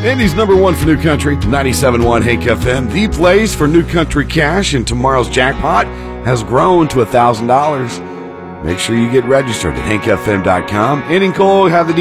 Indy's #1 for New Country, 97.1 Hank FM, the place for New Country cash, and tomorrow's jackpot has grown to $1,000. Make sure you get registered at hankfm.com. Inning Cole have the